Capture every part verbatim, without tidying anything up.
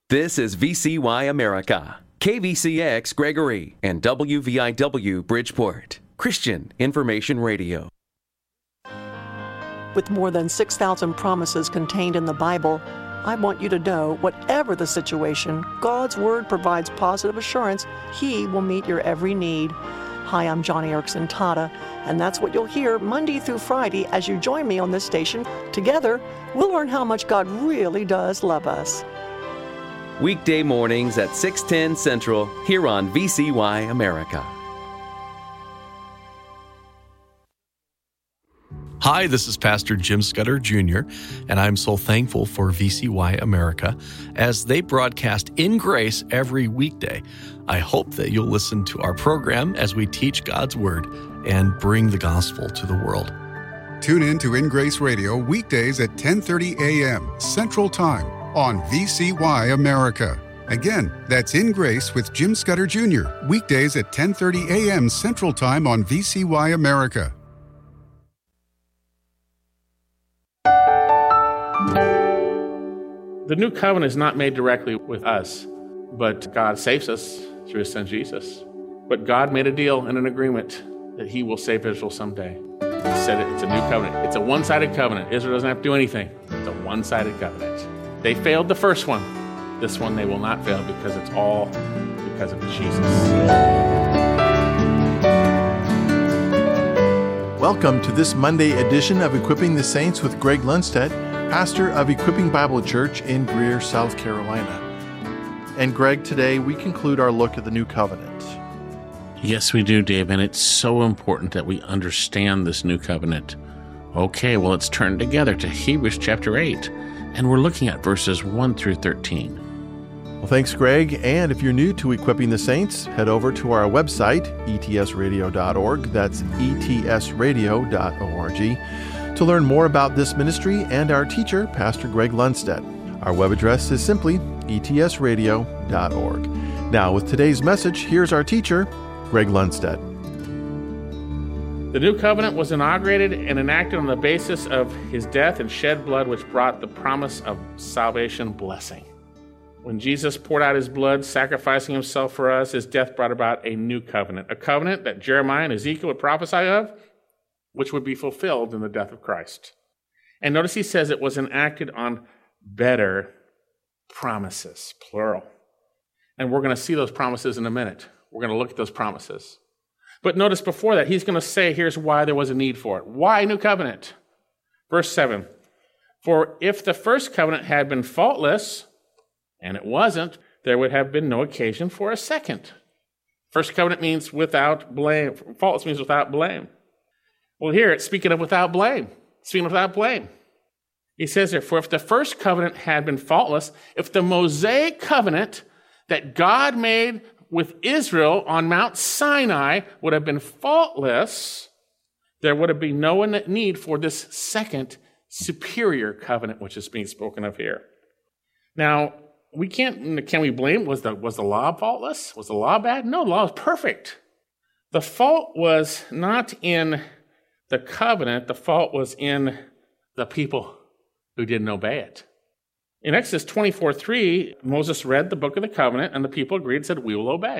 This is V C Y America, K V C X Gregory, and W V I W Bridgeport, Christian Information Radio. With more than six thousand promises contained in the Bible, I want you to know, whatever the situation, God's Word provides positive assurance He will meet your every need. Hi, I'm Johnny Erickson Tata, and that's what you'll hear Monday through Friday as you join me on this station. Together, we'll learn how much God really does love us. Weekday mornings at six ten Central, here on V C Y America. Hi, this is Pastor Jim Scudder Junior, and I'm so thankful for V C Y America as they broadcast In Grace every weekday. I hope that you'll listen to our program as we teach God's Word and bring the gospel to the world. Tune in to In Grace Radio weekdays at ten thirty a.m. Central Time on V C Y America. Again, that's In Grace with Jim Scudder Junior, weekdays at ten thirty a.m. Central Time on V C Y America. The new covenant is not made directly with us, but God saves us through His Son Jesus. But God made a deal and an agreement that He will save Israel someday. He said it, it's a new covenant. It's a one-sided covenant. Israel doesn't have to do anything. It's a one-sided covenant. They failed the first one. This one they will not fail because it's all because of Jesus. Welcome to this Monday edition of Equipping the Saints with Greg Lundstedt, pastor of Equipping Bible Church in Greer, South Carolina. And Greg, today we conclude our look at the New Covenant. Yes, we do, Dave, and it's so important that we understand this New Covenant. Okay, well, let's turn together to Hebrews chapter eight, and we're looking at verses one through thirteen. Well, thanks, Greg. And if you're new to Equipping the Saints, head over to our website, E T S radio dot org. That's E T S radio dot org. To learn more about this ministry and our teacher, Pastor Greg Lundstedt. Our web address is simply E T S radio dot org. Now, with today's message, here's our teacher, Greg Lundstedt. The new covenant was inaugurated and enacted on the basis of His death and shed blood, which brought the promise of salvation blessing. When Jesus poured out His blood, sacrificing Himself for us, His death brought about a new covenant, a covenant that Jeremiah and Ezekiel would prophesy of, which would be fulfilled in the death of Christ. And notice he says it was enacted on better promises, plural. And we're going to see those promises in a minute. We're going to look at those promises. But notice before that, he's going to say, here's why there was a need for it. Why new covenant? Verse seven, for if the first covenant had been faultless, and it wasn't, there would have been no occasion for a second. First covenant means without blame. Faultless means without blame. Well, here it's speaking of without blame. Speaking of without blame. He says there, for if the first covenant had been faultless, if the Mosaic covenant that God made with Israel on Mount Sinai would have been faultless, there would have been no need for this second superior covenant, which is being spoken of here. Now, we can't, can we blame, was the, was the law faultless? Was the law bad? No, the law is perfect. The fault was not in the covenant, the fault was in the people who didn't obey it. In Exodus twenty-four three, Moses read the book of the covenant, and the people agreed and said, we will obey.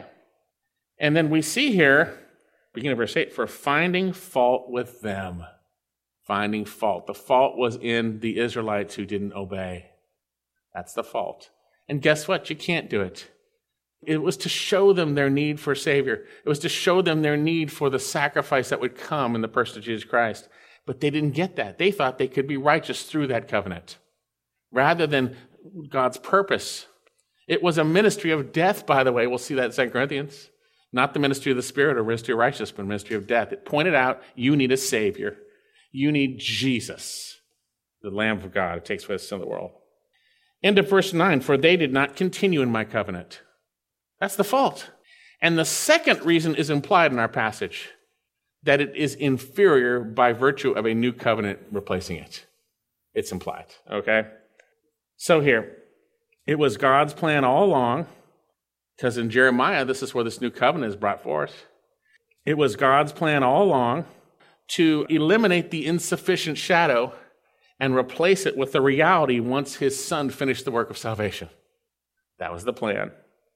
And then we see here, beginning of verse eight, for finding fault with them. Finding fault. The fault was in the Israelites who didn't obey. That's the fault. And guess what? You can't do it. It was to show them their need for a Savior. It was to show them their need for the sacrifice that would come in the person of Jesus Christ. But they didn't get that. They thought they could be righteous through that covenant, rather than God's purpose. It was a ministry of death, by the way. We'll see that in Second Corinthians. Not the ministry of the Spirit or ministry of righteousness, but ministry of death. It pointed out you need a Savior. You need Jesus, the Lamb of God who takes away the sin of the world. End of verse nine, for they did not continue in my covenant. That's the fault. And the second reason is implied in our passage, that it is inferior by virtue of a new covenant replacing it. It's implied, okay? So here, it was God's plan all along, because in Jeremiah, this is where this new covenant is brought forth. It was God's plan all along to eliminate the insufficient shadow and replace it with the reality once His Son finished the work of salvation. That was the plan.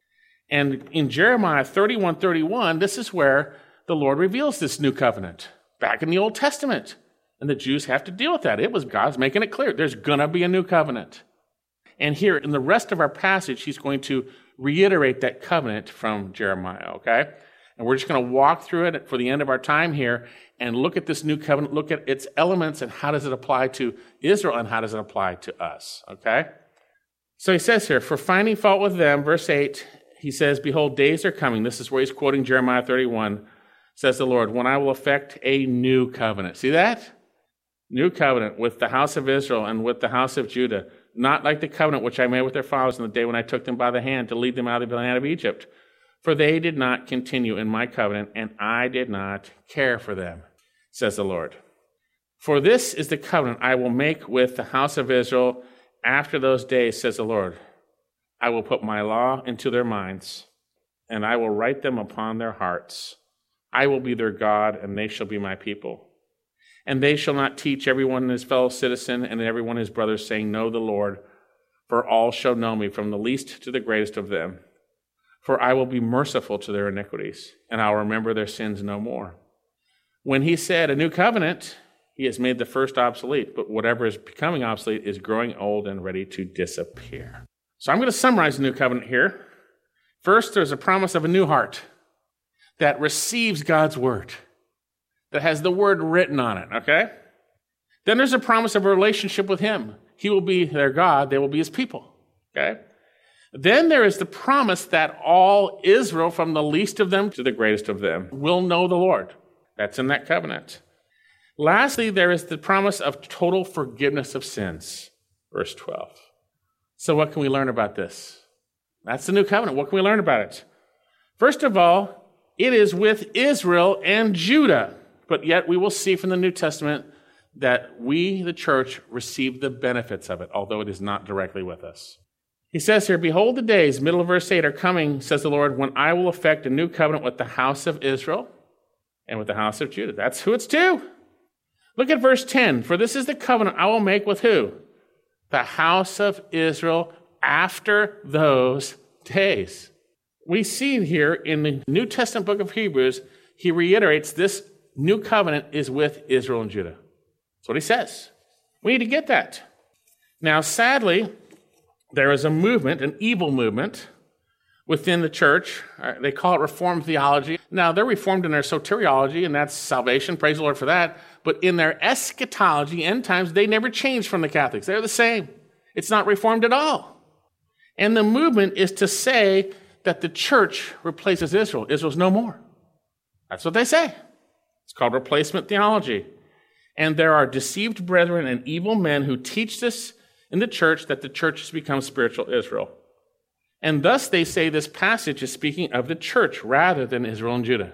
And in Jeremiah thirty-one thirty-one, this is where the Lord reveals this new covenant back in the Old Testament. And the Jews have to deal with that. It was God's making it clear. There's going to be a new covenant. And here in the rest of our passage, he's going to reiterate that covenant from Jeremiah, okay? And we're just going to walk through it for the end of our time here and look at this new covenant, look at its elements and how does it apply to Israel and how does it apply to us, okay? So he says here, for finding fault with them, verse eight, he says, behold, days are coming. This is where he's quoting Jeremiah thirty-one, says the Lord, when I will effect a new covenant. See that? New covenant with the house of Israel and with the house of Judah, not like the covenant which I made with their fathers in the day when I took them by the hand to lead them out of the land of Egypt. For they did not continue in my covenant, and I did not care for them, says the Lord. For this is the covenant I will make with the house of Israel after those days, says the Lord. I will put my law into their minds, and I will write them upon their hearts. I will be their God, and they shall be my people. And they shall not teach everyone his fellow citizen and everyone his brother, saying, know the Lord, for all shall know me, from the least to the greatest of them. For I will be merciful to their iniquities, and I'll remember their sins no more. When he said a new covenant, he has made the first obsolete, but whatever is becoming obsolete is growing old and ready to disappear. So I'm going to summarize the new covenant here. First, there's a promise of a new heart that receives God's word, that has the word written on it, okay? Then there's a promise of a relationship with him. He will be their God, they will be his people, okay? Then there is the promise that all Israel, from the least of them to the greatest of them, will know the Lord. That's in that covenant. Lastly, there is the promise of total forgiveness of sins, verse twelve. So what can we learn about this? That's the new covenant. What can we learn about it? First of all, it is with Israel and Judah. But yet we will see from the New Testament that we, the church, receive the benefits of it, although it is not directly with us. He says here, behold, the days, middle of verse eight, are coming, says the Lord, when I will effect a new covenant with the house of Israel and with the house of Judah. That's who it's to. Look at verse ten. For this is the covenant I will make with who? The house of Israel after those days. We see here in the New Testament book of Hebrews, he reiterates this new covenant is with Israel and Judah. That's what he says. We need to get that. Now, sadly, there is a movement, an evil movement, within the church. They call it Reformed theology. Now, they're Reformed in their soteriology, and that's salvation. Praise the Lord for that. But in their eschatology, end times, they never change from the Catholics. They're the same. It's not Reformed at all. And the movement is to say that the church replaces Israel. Israel's no more. That's what they say. It's called replacement theology. And there are deceived brethren and evil men who teach this in the church, that the church has become spiritual Israel. And thus they say this passage is speaking of the church rather than Israel and Judah.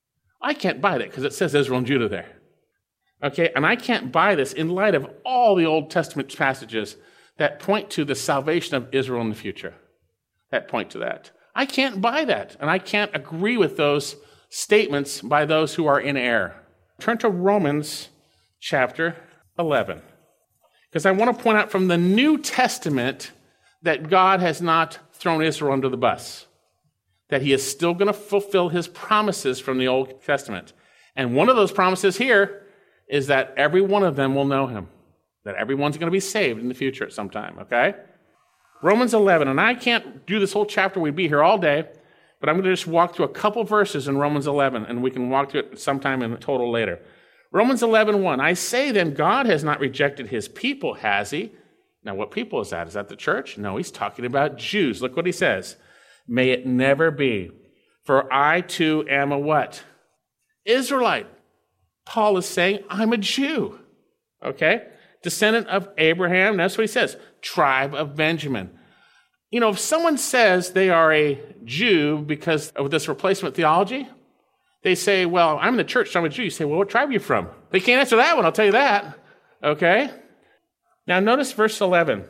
I can't buy that because it says Israel and Judah there. Okay, and I can't buy this in light of all the Old Testament passages that point to the salvation of Israel in the future, that point to that. I can't buy that, and I can't agree with those statements by those who are in error. Turn to Romans chapter eleven, because I want to point out from the New Testament that God has not thrown Israel under the bus, that he is still going to fulfill his promises from the Old Testament. And one of those promises here is that every one of them will know him, that everyone's going to be saved in the future at some time, okay? Romans eleven, and I can't do this whole chapter, we'd be here all day, but I'm going to just walk through a couple verses in Romans eleven, and we can walk through it sometime in total later. Romans eleven one, I say then, God has not rejected his people, has he? Now, what people is that? Is that the church? No, he's talking about Jews. Look what he says. May it never be. For I too am a what? Israelite. Paul is saying, I'm a Jew. Okay? Descendant of Abraham. That's what he says. Tribe of Benjamin. You know, if someone says they are a Jew because of this replacement theology, they say, well, I'm in the church, so I'm a Jew. You say, well, what tribe are you from? They can't answer that one, I'll tell you that. Okay? Now, notice verse eleven.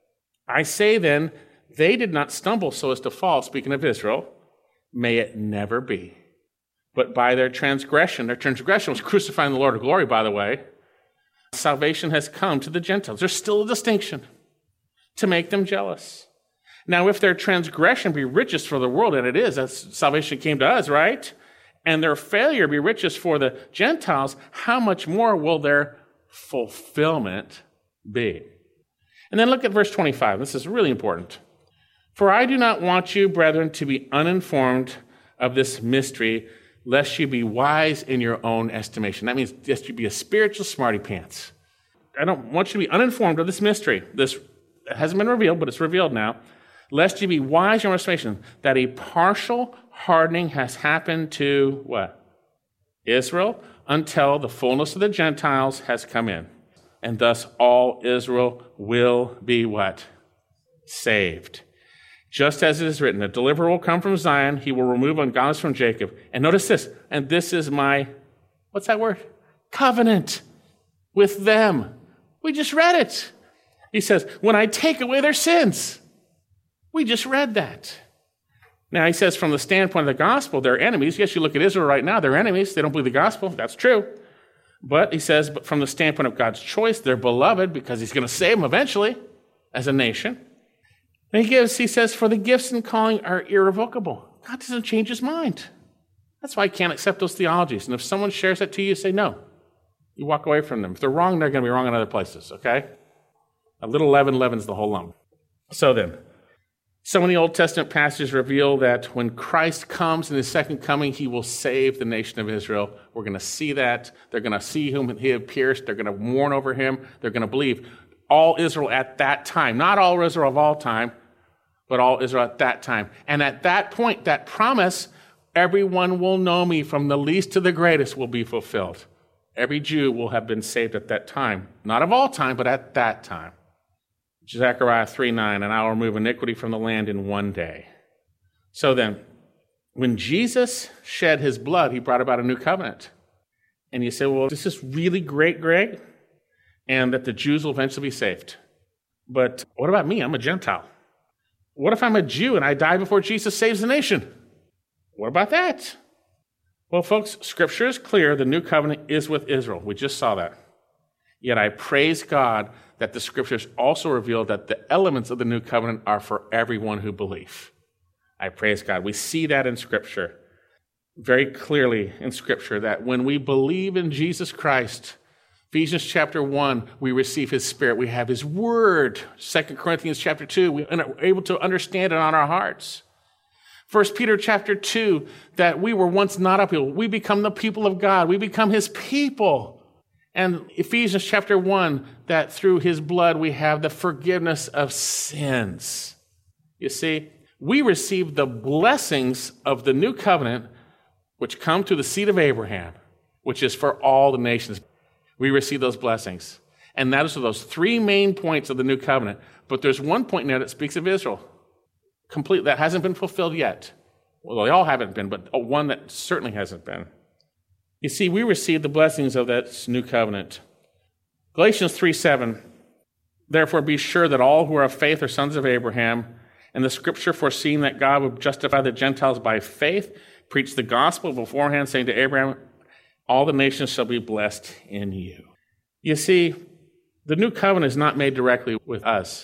I say then, they did not stumble so as to fall, speaking of Israel. May it never be. But by their transgression, their transgression was crucifying the Lord of glory, by the way, salvation has come to the Gentiles. There's still a distinction to make them jealous. Now, if their transgression be richest for the world, and it is, that's salvation came to us, right? And their failure be richest for the Gentiles, how much more will their fulfillment be? And then look at verse twenty-five. This is really important. For I do not want you, brethren, to be uninformed of this mystery, lest you be wise in your own estimation. That means lest you be a spiritual smarty pants. I don't want you to be uninformed of this mystery. This hasn't been revealed, but it's revealed now. Lest you be wise in your own estimation, that a partial hardening has happened to what? Israel, until the fullness of the Gentiles has come in. And thus all Israel will be what? Saved. Just as it is written, a deliverer will come from Zion, he will remove ungodliness from Jacob. And notice this, and this is my, what's that word? Covenant with them. We just read it. He says, when I take away their sins. We just read that. Now he says from the standpoint of the gospel, they're enemies. Yes, you look at Israel right now, they're enemies. They don't believe the gospel. That's true. But he says, but from the standpoint of God's choice, they're beloved because he's going to save them eventually as a nation. And he gives, he says, for the gifts and calling are irrevocable. God doesn't change his mind. That's why I can't accept those theologies. And if someone shares that to you, say no. You walk away from them. If they're wrong, they're going to be wrong in other places, okay? A little leaven leavens the whole lump. So then, some of the Old Testament passages reveal that when Christ comes in his second coming, he will save the nation of Israel. We're going to see that. They're going to see whom he had pierced. They're going to mourn over him. They're going to believe. All Israel at that time, not all Israel of all time, but all Israel at that time. And at that point, that promise, everyone will know me from the least to the greatest will be fulfilled. Every Jew will have been saved at that time. Not of all time, but at that time. Zechariah three nine, and I will remove iniquity from the land in one day. So then, when Jesus shed his blood, he brought about a new covenant. And you say, well, this is really great, Greg, and that the Jews will eventually be saved. But what about me? I'm a Gentile. What if I'm a Jew and I die before Jesus saves the nation? What about that? Well, folks, Scripture is clear. The new covenant is with Israel. We just saw that. Yet I praise God that the Scriptures also reveal that the elements of the new covenant are for everyone who believes. I praise God. We see that in Scripture, very clearly in Scripture, that when we believe in Jesus Christ, Ephesians chapter one, we receive his Spirit. We have his word. Second Corinthians chapter two, we are able to understand it on our hearts. First Peter chapter two, that we were once not a people. We become the people of God. We become his people. And Ephesians chapter one, that through his blood we have the forgiveness of sins. You see, we receive the blessings of the new covenant, which come through the seed of Abraham, which is for all the nations. We receive those blessings. And that is for those three main points of the new covenant. But there's one point in there that speaks of Israel. Complete, that hasn't been fulfilled yet. Well, they all haven't been, but one that certainly hasn't been. You see, we receive the blessings of that new covenant. Galatians three seven, therefore be sure that all who are of faith are sons of Abraham, and the scripture foreseeing that God would justify the Gentiles by faith, preached the gospel beforehand, saying to Abraham, all the nations shall be blessed in you. You see, the new covenant is not made directly with us,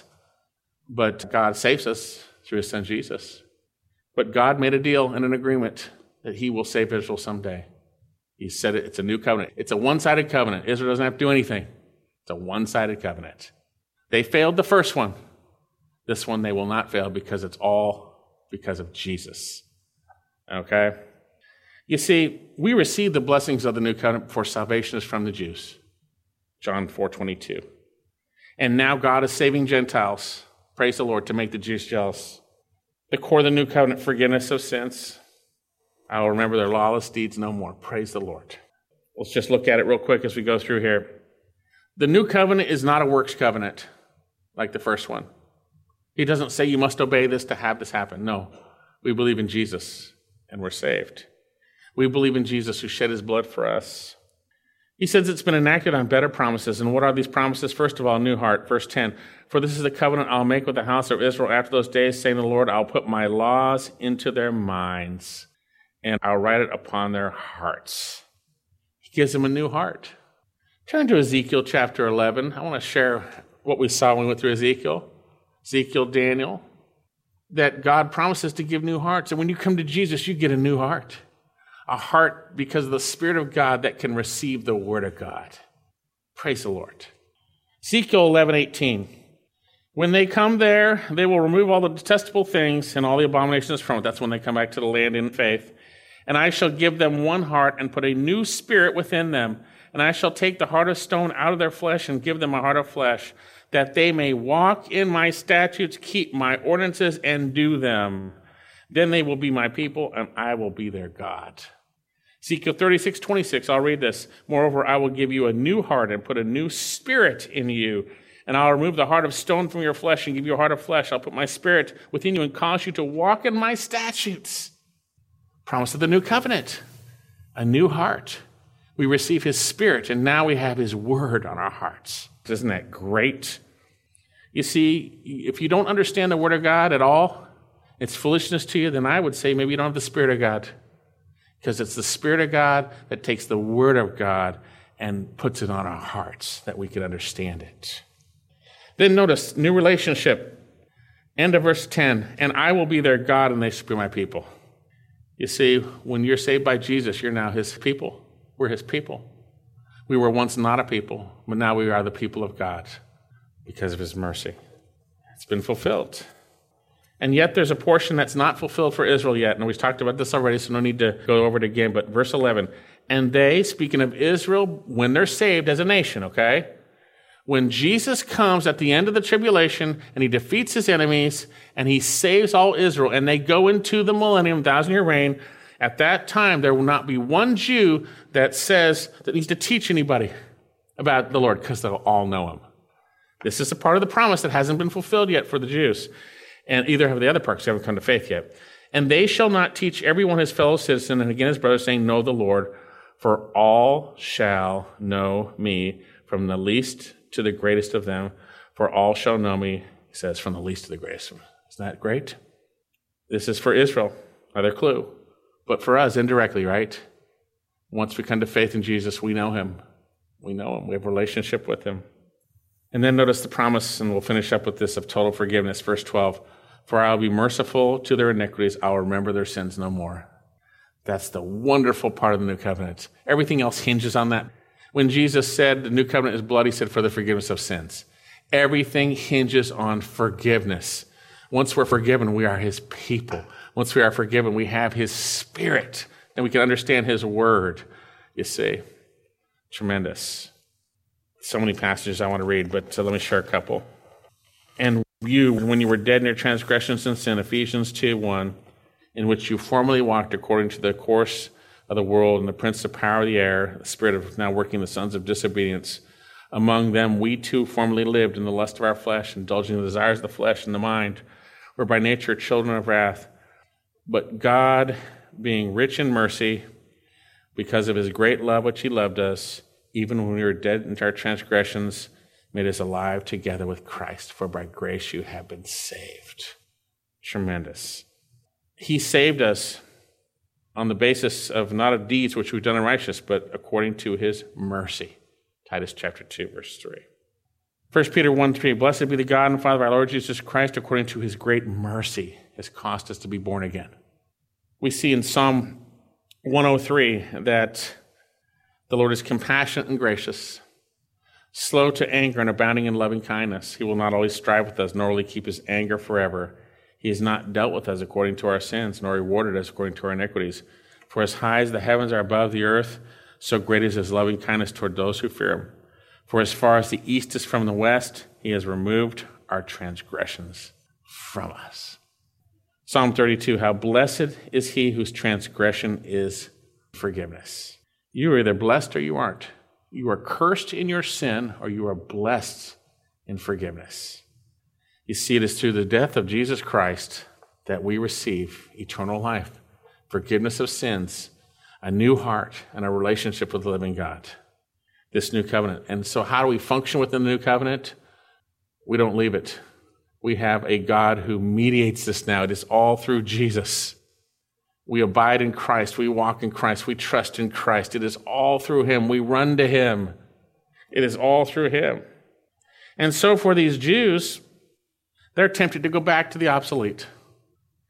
but God saves us through his son Jesus. But God made a deal and an agreement that he will save Israel someday. He said it, it's a new covenant. It's a one-sided covenant. Israel doesn't have to do anything. It's a one-sided covenant. They failed the first one. This one they will not fail because it's all because of Jesus. Okay? You see, we receive the blessings of the new covenant for salvation is from the Jews. John four twenty-two. And now God is saving Gentiles, praise the Lord, to make the Jews jealous. The core of the new covenant, forgiveness of sins. I will remember their lawless deeds no more. Praise the Lord. Let's just look at it real quick as we go through here. The new covenant is not a works covenant like the first one. He doesn't say you must obey this to have this happen. No, we believe in Jesus and we're saved. We believe in Jesus who shed his blood for us. He says it's been enacted on better promises. And what are these promises? First of all, new heart. Verse ten, for this is the covenant I'll make with the house of Israel after those days, saying the Lord, I'll put my laws into their minds and I'll write it upon their hearts. He gives them a new heart. Turn to Ezekiel chapter eleven. I want to share what we saw when we went through Ezekiel. Ezekiel, Daniel. that God promises to give new hearts. And when you come to Jesus, you get a new heart. A heart because of the Spirit of God that can receive the Word of God. Praise the Lord. Ezekiel eleven eighteen. When they come there, they will remove all the detestable things and all the abominations from it. That's when they come back to the land in faith. And I shall give them one heart and put a new spirit within them. And I shall take the heart of stone out of their flesh and give them a heart of flesh, that they may walk in my statutes, keep my ordinances, and do them. Then they will be my people, and I will be their God. Ezekiel thirty-six twenty-six, I'll read this. Moreover, I will give you a new heart and put a new spirit in you. And I'll remove the heart of stone from your flesh and give you a heart of flesh. I'll put my spirit within you and cause you to walk in my statutes. Promise of the new covenant. A new heart. We receive his spirit, and now we have his word on our hearts. Isn't that great? You see, if you don't understand the word of God at all, it's foolishness to you, then I would say maybe you don't have the Spirit of God. Because it's the Spirit of God that takes the word of God and puts it on our hearts that we can understand it. Then notice, new relationship. End of verse ten. And I will be their God, and they shall be my people. You see, when you're saved by Jesus, you're now his people. We're his people. We were once not a people, but now we are the people of God because of his mercy. It's been fulfilled. And yet there's a portion that's not fulfilled for Israel yet. And we've talked about this already, so no need to go over it again. But verse eleven, and they, speaking of Israel, when they're saved as a nation, okay? When Jesus comes at the end of the tribulation and he defeats his enemies and he saves all Israel and they go into the millennium, thousand-year reign, at that time there will not be one Jew that says that needs to teach anybody about the Lord because they'll all know him. This is a part of the promise that hasn't been fulfilled yet for the Jews. And either have the other parts who haven't come to faith yet. And they shall not teach everyone his fellow citizen, and again his brother, saying, know the Lord, for all shall know me, from the least to the greatest of them, for all shall know me, he says, from the least to the greatest. Isn't that great? This is for Israel, another clue. But for us, indirectly, right? Once we come to faith in Jesus, we know him. We know him. We have a relationship with him. And then notice the promise, and we'll finish up with this, of total forgiveness. Verse twelve, for I will be merciful to their iniquities. I will remember their sins no more. That's the wonderful part of the new covenant. Everything else hinges on that. When Jesus said the new covenant is blood, he said for the forgiveness of sins. Everything hinges on forgiveness. Once we're forgiven, we are his people. Once we are forgiven, we have his spirit, and we can understand his word, you see. Tremendous. So many passages I want to read, but uh, let me share a couple. And you, when you were dead in your transgressions and sin, Ephesians two one, in which you formerly walked according to the course of the world and the prince of power of the air, the spirit of now working the sons of disobedience. Among them we too formerly lived in the lust of our flesh, indulging the desires of the flesh and the mind, were by nature children of wrath. But God, being rich in mercy, because of his great love which he loved us, even when we were dead in our transgressions, made us alive together with Christ, for by grace you have been saved. Tremendous. He saved us on the basis of not of deeds which we've done in righteousness, but according to his mercy. Titus chapter two, verse three. First Peter one three, blessed be the God and Father of our Lord Jesus Christ, according to his great mercy, has caused us to be born again. We see in Psalm one oh three that the Lord is compassionate and gracious, slow to anger and abounding in loving kindness. He will not always strive with us, nor will he keep his anger forever. He has not dealt with us according to our sins, nor rewarded us according to our iniquities. For as high as the heavens are above the earth, so great is his loving kindness toward those who fear him. For as far as the east is from the west, he has removed our transgressions from us. Psalm thirty-two, how blessed is he whose transgression is forgiveness. You are either blessed or you aren't. You are cursed in your sin, or you are blessed in forgiveness. You see, it is through the death of Jesus Christ that we receive eternal life, forgiveness of sins, a new heart, and a relationship with the living God. This new covenant. And so how do we function within the new covenant? We don't leave it. We have a God who mediates this now. It is all through Jesus. We abide in Christ. We walk in Christ. We trust in Christ. It is all through him. We run to him. It is all through him. And so for these Jews, they're tempted to go back to the obsolete.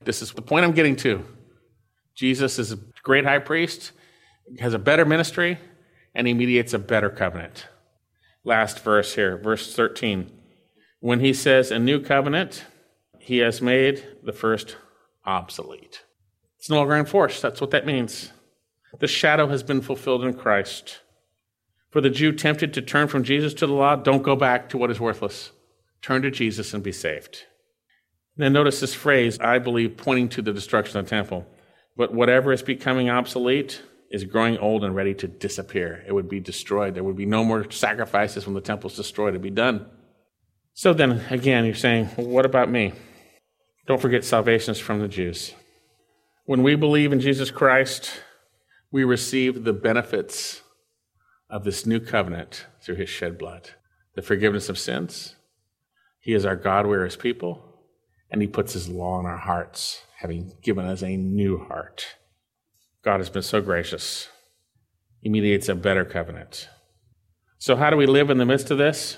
This is the point I'm getting to. Jesus is a great high priest, has a better ministry, and he mediates a better covenant. Last verse here, verse thirteen. When he says a new covenant, he has made the first obsolete. It's no longer in force. That's what that means. The shadow has been fulfilled in Christ. For the Jew tempted to turn from Jesus to the law, don't go back to what is worthless. Turn to Jesus and be saved. Then notice this phrase, I believe, pointing to the destruction of the temple. But whatever is becoming obsolete is growing old and ready to disappear. It would be destroyed. There would be no more sacrifices when the temple is destroyed. It would be done. So then, again, you're saying, well, what about me? Don't forget salvation is from the Jews. When we believe in Jesus Christ, we receive the benefits of this new covenant through his shed blood. The forgiveness of sins. He is our God, we are his people. And he puts his law in our hearts, having given us a new heart. God has been so gracious. He mediates a better covenant. So how do we live in the midst of this?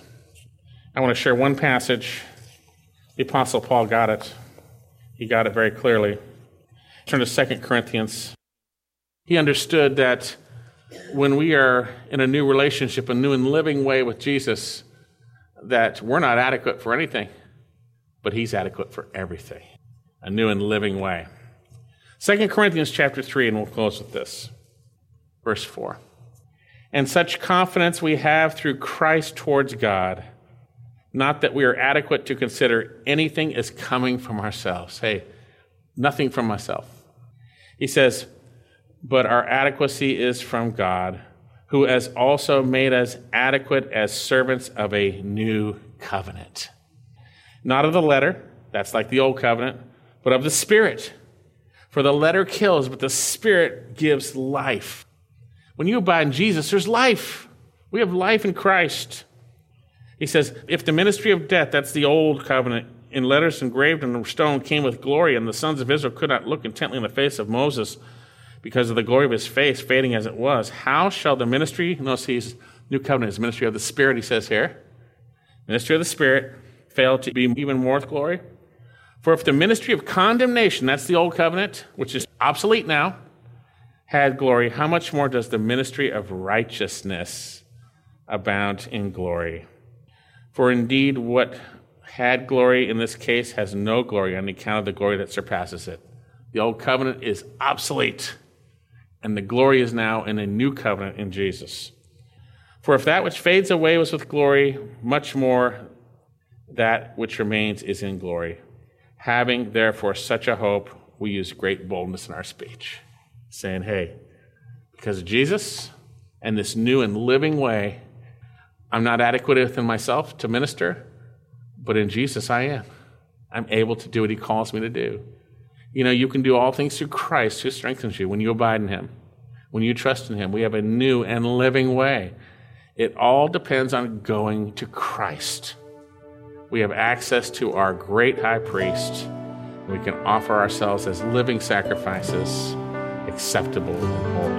I want to share one passage. The Apostle Paul got it. He got it very clearly. Turn to Second Corinthians. He understood that when we are in a new relationship, a new and living way with Jesus, that we're not adequate for anything, but he's adequate for everything. A new and living way. Second Corinthians chapter three, and we'll close with this. Verse four. And such confidence we have through Christ towards God, not that we are adequate to consider anything as coming from ourselves. Hey, nothing from myself. He says, but our adequacy is from God, who has also made us adequate as servants of a new covenant. Not of the letter, that's like the old covenant, but of the Spirit. For the letter kills, but the Spirit gives life. When you abide in Jesus, there's life. We have life in Christ. He says, if the ministry of death, that's the old covenant, in letters engraved on stone came with glory, and the sons of Israel could not look intently in the face of Moses because of the glory of his face, fading as it was, how shall the ministry, notice he's new covenant is ministry of the Spirit, he says here, ministry of the Spirit, fail to be even more with glory? For if the ministry of condemnation, that's the old covenant, which is obsolete now, had glory, how much more does the ministry of righteousness abound in glory? For indeed, what had glory in this case has no glory on account of the glory that surpasses it. The old covenant is obsolete, and the glory is now in a new covenant in Jesus. For if that which fades away was with glory, much more that which remains is in glory. Having, therefore, such a hope, we use great boldness in our speech, saying, hey, because of Jesus and this new and living way, I'm not adequate within myself to minister, but in Jesus I am. I'm able to do what he calls me to do. You know, you can do all things through Christ who strengthens you when you abide in him, when you trust in him. We have a new and living way. It all depends on going to Christ. We have access to our great high priest. We can offer ourselves as living sacrifices, acceptable and holy.